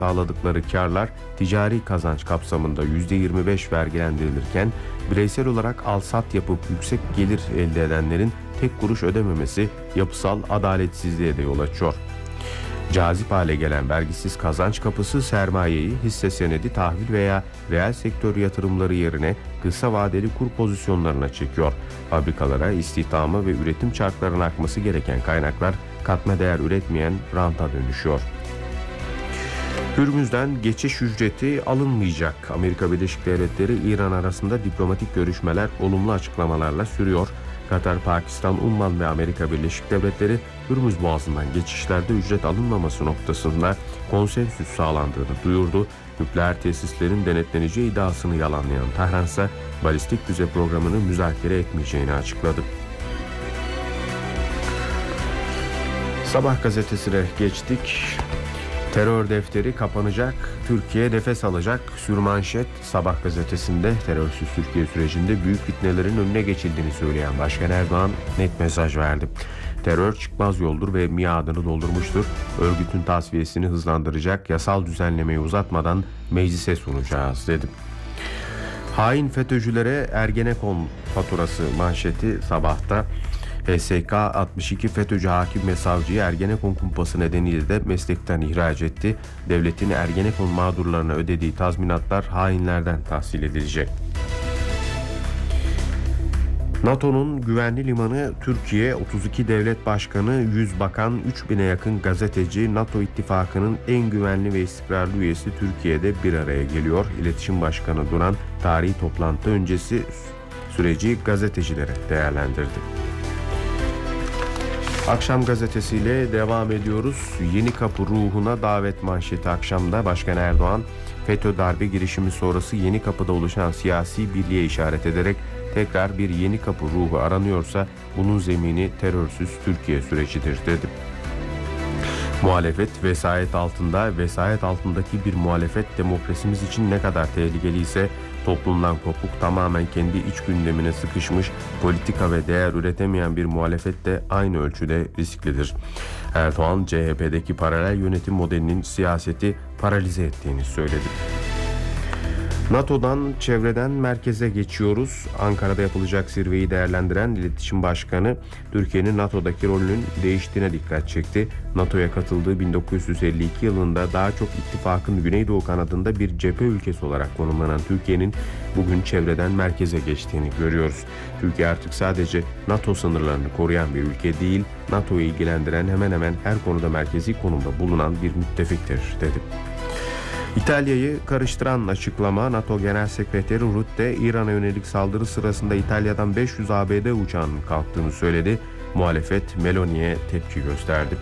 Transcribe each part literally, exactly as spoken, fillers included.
sağladıkları karlar ticari kazanç kapsamında yüzde yirmi beş vergilendirilirken bireysel olarak al-sat yapıp yüksek gelir elde edenlerin tek kuruş ödememesi yapısal adaletsizliğe de yol açıyor. Cazip hale gelen vergisiz kazanç kapısı sermayeyi hisse senedi, tahvil veya reel sektör yatırımları yerine kısa vadeli kur pozisyonlarına çekiyor. Fabrikalara, istihdama ve üretim çarklarına akması gereken kaynaklar katma değer üretmeyen ranta dönüşüyor. Hürmüz'den geçiş ücreti alınmayacak. Amerika Birleşik Devletleri İran arasında diplomatik görüşmeler olumlu açıklamalarla sürüyor. Katar, Pakistan, Umman ve Amerika Birleşik Devletleri Hürmüz Boğazı'ndan geçişlerde ücret alınmaması noktasında konsensüs sağlandığını duyurdu. Nükleer tesislerin denetleneceği iddiasını yalanlayan Tahran ise balistik füze programını müzakere etmeyeceğini açıkladı. Sabah gazetesine geçtik. Terör defteri kapanacak, Türkiye nefes alacak. Sürmanşet Sabah gazetesinde terörsüz Türkiye sürecinde büyük fitnelerin önüne geçildiğini söyleyen Başkan Erdoğan net mesaj verdi. Terör çıkmaz yoldur ve miadını doldurmuştur. Örgütün tasfiyesini hızlandıracak yasal düzenlemeyi uzatmadan meclise sunacağız dedi. Hain FETÖ'cülere Ergenekon faturası manşeti Sabah'ta. H S K altmış iki FETÖ'cü hakim ve savcıyı Ergenekon kumpası nedeniyle de meslekten ihraç etti. Devletin Ergenekon mağdurlarına ödediği tazminatlar hainlerden tahsil edilecek. NATO'nun güvenli limanı Türkiye, otuz iki devlet başkanı, yüz bakan, üç bine yakın gazeteci, NATO ittifakının en güvenli ve istikrarlı üyesi Türkiye'de bir araya geliyor. İletişim Başkanı Duran tarihi toplantı öncesi süreci gazetecilere değerlendirdi. Akşam gazetesiyle devam ediyoruz. Yeni Kapı ruhuna davet manşeti akşamda. Başkan Erdoğan, FETÖ darbe girişimi sonrası Yeni Kapı'da oluşan siyasi birliğe işaret ederek tekrar bir Yeni Kapı ruhu aranıyorsa bunun zemini terörsüz Türkiye sürecidir dedi. Muhalefet vesayet altında, vesayet altındaki bir muhalefet demokrasimiz için ne kadar tehlikeliyse toplumdan kopuk, tamamen kendi iç gündemine sıkışmış, politika ve değer üretemeyen bir muhalefet de aynı ölçüde risklidir. Erdoğan, C H P'deki paralel yönetim modelinin siyaseti paralize ettiğini söyledi. NATO'dan çevreden merkeze geçiyoruz. Ankara'da yapılacak zirveyi değerlendiren İletişim Başkanı, Türkiye'nin NATO'daki rolünün değiştiğine dikkat çekti. NATO'ya katıldığı bin dokuz yüz elli iki yılında daha çok ittifakın Güneydoğu kanadında bir cephe ülkesi olarak konumlanan Türkiye'nin bugün çevreden merkeze geçtiğini görüyoruz. Türkiye artık sadece NATO sınırlarını koruyan bir ülke değil, NATO'yu ilgilendiren hemen hemen her konuda merkezi konumda bulunan bir müttefiktir dedi. İtalya'yı karıştıran açıklama. NATO Genel Sekreteri Rutte, İran'a yönelik saldırı sırasında İtalya'dan beş yüz A B D uçağının kalktığını söyledi. Muhalefet Meloni'ye tepki gösterdi.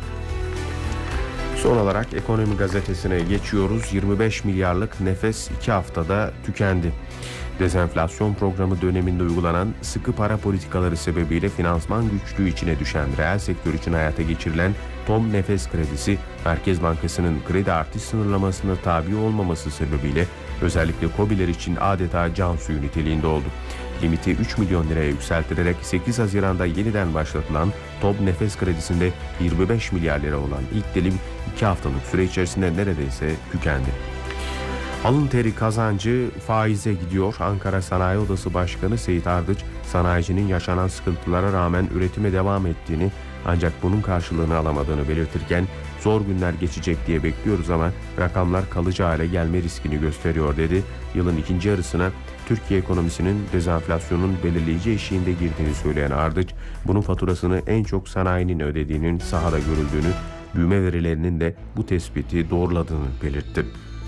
Son olarak Ekonomi Gazetesi'ne geçiyoruz. yirmi beş milyarlık nefes iki haftada tükendi. Dezenflasyon programı döneminde uygulanan sıkı para politikaları sebebiyle finansman güçlüğü içine düşen reel sektör için hayata geçirilen TOM nefes kredisi, Merkez Bankası'nın kredi artış sınırlamasına tabi olmaması sebebiyle özellikle KOBİ'ler için adeta can suyu niteliğinde oldu. Limiti üç milyon liraya yükseltilerek sekiz Haziran'da yeniden başlatılan TOM nefes kredisinde yirmi beş milyar lira olan ilk dilim iki haftalık süre içerisinde neredeyse tükendi. Alın teri kazancı faize gidiyor. Ankara Sanayi Odası Başkanı Seyit Ardıç, sanayicinin yaşanan sıkıntılara rağmen üretime devam ettiğini, ancak bunun karşılığını alamadığını belirtirken zor günler geçecek diye bekliyoruz ama rakamlar kalıcı hale gelme riskini gösteriyor dedi. Yılın ikinci yarısına Türkiye ekonomisinin dezenflasyonun belirleyici eşiğinde girdiğini söyleyen Ardıç, bunun faturasını en çok sanayinin ödediğinin sahada görüldüğünü, büyüme verilerinin de bu tespiti doğruladığını belirtti.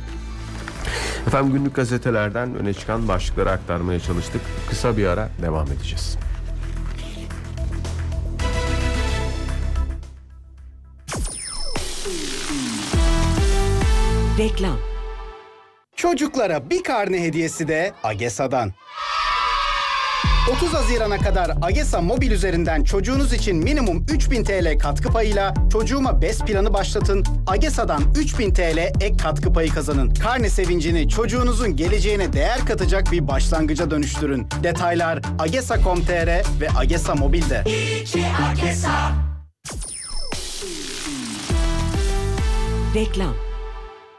Efendim, günlük gazetelerden öne çıkan başlıkları aktarmaya çalıştık. Kısa bir ara devam edeceğiz. Reklam. Çocuklara bir karne hediyesi de AGESA'dan. otuz Haziran'a kadar AGESA mobil üzerinden çocuğunuz için minimum üç bin T L katkı payıyla Çocuğuma BES planı başlatın. AGESA'dan üç bin T L ek katkı payı kazanın. Karne sevincini çocuğunuzun geleceğine değer katacak bir başlangıca dönüştürün. Detaylar agesa nokta com nokta tr ve AGESA Mobil'de. İçi AGESA. Reklam.